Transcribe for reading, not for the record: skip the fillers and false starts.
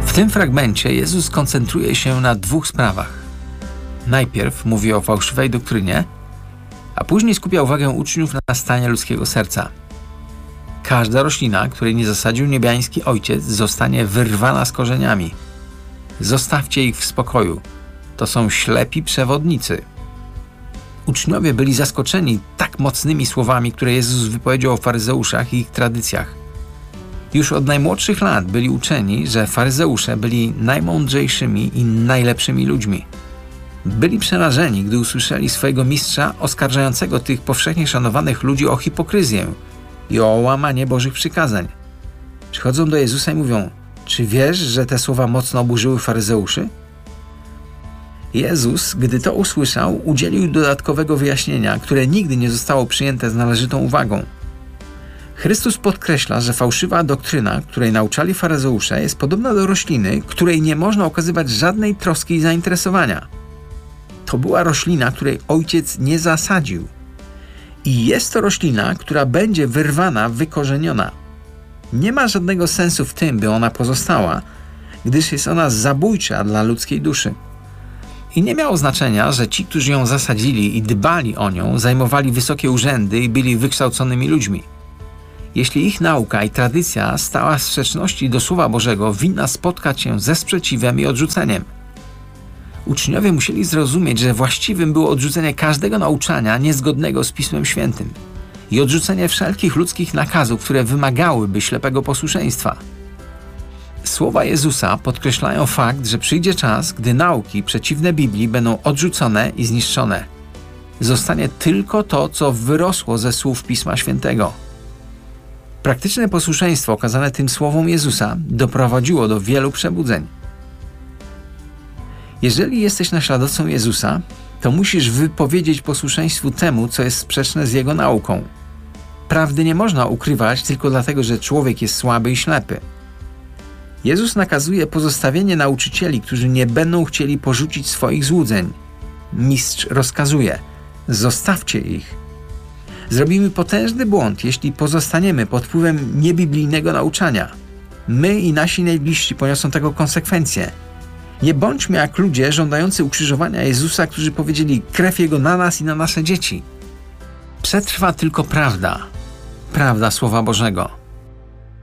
W tym fragmencie Jezus koncentruje się na dwóch sprawach. Najpierw mówi o fałszywej doktrynie, a później skupia uwagę uczniów na stanie ludzkiego serca. Każda roślina, której nie zasadził niebiański Ojciec, zostanie wyrwana z korzeniami. Zostawcie ich w spokoju. To są ślepi przewodnicy. Uczniowie byli zaskoczeni tak mocnymi słowami, które Jezus wypowiedział o faryzeuszach i ich tradycjach. Już od najmłodszych lat byli uczeni, że faryzeusze byli najmądrzejszymi i najlepszymi ludźmi. Byli przerażeni, gdy usłyszeli swojego mistrza oskarżającego tych powszechnie szanowanych ludzi o hipokryzję i o łamanie Bożych przykazań. Przychodzą do Jezusa i mówią: czy wiesz, że te słowa mocno oburzyły faryzeuszy? Jezus, gdy to usłyszał, udzielił dodatkowego wyjaśnienia, które nigdy nie zostało przyjęte z należytą uwagą. Chrystus podkreśla, że fałszywa doktryna, której nauczali faryzeusze, jest podobna do rośliny, której nie można okazywać żadnej troski i zainteresowania. To była roślina, której Ojciec nie zasadził. I jest to roślina, która będzie wyrwana, wykorzeniona. Nie ma żadnego sensu w tym, by ona pozostała, gdyż jest ona zabójcza dla ludzkiej duszy. I nie miało znaczenia, że ci, którzy ją zasadzili i dbali o nią, zajmowali wysokie urzędy i byli wykształconymi ludźmi. Jeśli ich nauka i tradycja stała w sprzeczności do Słowa Bożego, winna spotkać się ze sprzeciwem i odrzuceniem. Uczniowie musieli zrozumieć, że właściwym było odrzucenie każdego nauczania niezgodnego z Pismem Świętym i odrzucenie wszelkich ludzkich nakazów, które wymagałyby ślepego posłuszeństwa. Słowa Jezusa podkreślają fakt, że przyjdzie czas, gdy nauki przeciwne Biblii będą odrzucone i zniszczone. Zostanie tylko to, co wyrosło ze słów Pisma Świętego. Praktyczne posłuszeństwo okazane tym słowom Jezusa doprowadziło do wielu przebudzeń. Jeżeli jesteś naśladowcą Jezusa, to musisz wypowiedzieć posłuszeństwu temu, co jest sprzeczne z Jego nauką. Prawdy nie można ukrywać tylko dlatego, że człowiek jest słaby i ślepy. Jezus nakazuje pozostawienie nauczycieli, którzy nie będą chcieli porzucić swoich złudzeń. Mistrz rozkazuje: zostawcie ich. Zrobimy potężny błąd, jeśli pozostaniemy pod wpływem niebiblijnego nauczania. My i nasi najbliżsi poniosą tego konsekwencje. Nie bądźmy jak ludzie żądający ukrzyżowania Jezusa, którzy powiedzieli: krew Jego na nas i na nasze dzieci. Przetrwa tylko prawda, prawda Słowa Bożego.